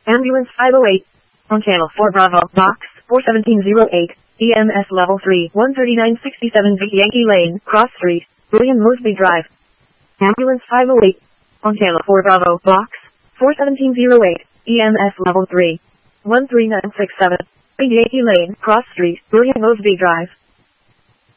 Ambulance 508. On Channel 4 Bravo, Box 41708. EMS Level 3, 13967 Vic Yankee Lane, Cross Street, William Mosby Drive. Ambulance 508. On Channel 4 Bravo, Box 41708. EMS Level 3, 13967 Vic Yankee Lane, Cross Street, William Mosby Drive.